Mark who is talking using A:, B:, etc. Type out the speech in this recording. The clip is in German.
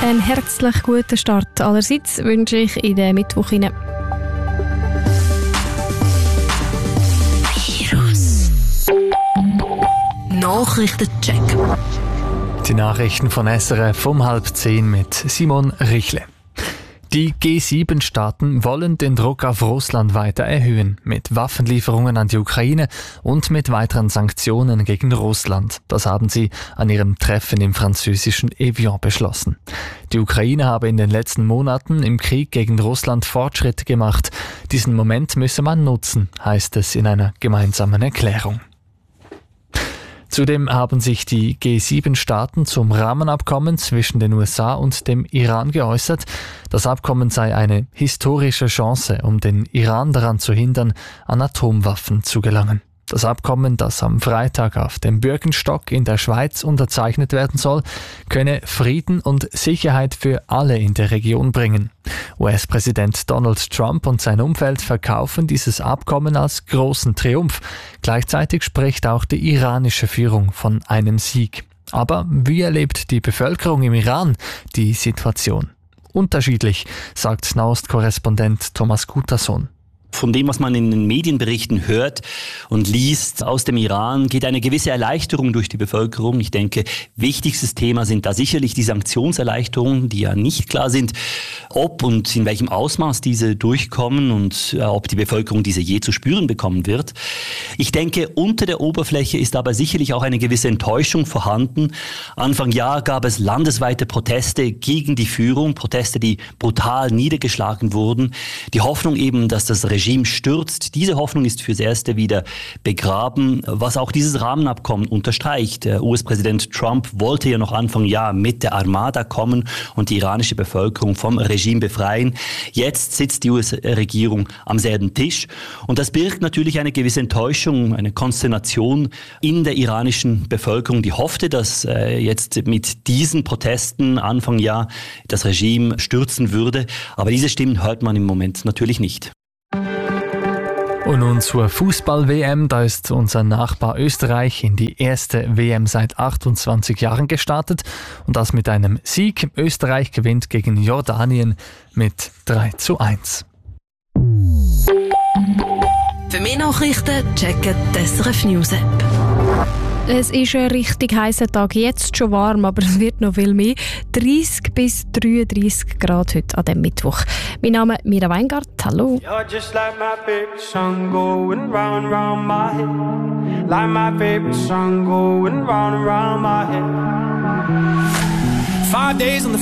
A: Einen herzlich guten Start allerseits wünsche ich in den Mittwoch hinein.
B: Nachrichtencheck.
C: Die Nachrichten von SRF um 9:30 mit Simon Richle. Die G7-Staaten wollen den Druck auf Russland weiter erhöhen, mit Waffenlieferungen an die Ukraine und mit weiteren Sanktionen gegen Russland. Das haben sie an ihrem Treffen im französischen Evian beschlossen. Die Ukraine habe in den letzten Monaten im Krieg gegen Russland Fortschritte gemacht. Diesen Moment müsse man nutzen, heißt es in einer gemeinsamen Erklärung. Zudem haben sich die G7-Staaten zum Rahmenabkommen zwischen den USA und dem Iran geäußert. Das Abkommen sei eine historische Chance, um den Iran daran zu hindern, an Atomwaffen zu gelangen. Das Abkommen, das am Freitag auf dem Bürgenstock in der Schweiz unterzeichnet werden soll, könne Frieden und Sicherheit für alle in der Region bringen. US-Präsident Donald Trump und sein Umfeld verkaufen dieses Abkommen als großen Triumph. Gleichzeitig spricht auch die iranische Führung von einem Sieg. Aber wie erlebt die Bevölkerung im Iran die Situation? Unterschiedlich, sagt Nahost-Korrespondent Thomas Gutason.
D: Von dem, was man in den Medienberichten hört und liest aus dem Iran, geht eine gewisse Erleichterung durch die Bevölkerung. Ich denke, wichtigstes Thema sind da sicherlich die Sanktionserleichterungen, die ja nicht klar sind, ob und in welchem Ausmaß diese durchkommen und ob die Bevölkerung diese je zu spüren bekommen wird. Ich denke, unter der Oberfläche ist aber sicherlich auch eine gewisse Enttäuschung vorhanden. Anfang Jahr gab es landesweite Proteste gegen die Führung, Proteste, die brutal niedergeschlagen wurden. Die Hoffnung eben, dass das Regime stürzt. Diese Hoffnung ist fürs Erste wieder begraben, was auch dieses Rahmenabkommen unterstreicht. Der US-Präsident Trump wollte ja noch Anfang Jahr mit der Armada kommen und die iranische Bevölkerung vom Regime befreien. Jetzt sitzt die US-Regierung am selben Tisch und das birgt natürlich eine gewisse Enttäuschung, eine Konsternation in der iranischen Bevölkerung, die hoffte, dass jetzt mit diesen Protesten Anfang Jahr das Regime stürzen würde. Aber diese Stimmen hört man im Moment natürlich nicht.
C: Und nun zur Fußball-WM. Da ist unser Nachbar Österreich in die erste WM seit 28 Jahren gestartet. Und das mit einem Sieg. Österreich gewinnt gegen Jordanien mit 3:1.
B: Für mehr Nachrichten checken die SRF News App.
A: Es ist ein richtig heißer Tag, jetzt schon warm, aber es wird noch viel mehr. 30 bis 33 Grad heute an diesem Mittwoch. Mein Name ist Mira Weingart, hallo.
E: You're just like my favorite song going round and round my head. Like my favorite song going round and round my head. 5 days on the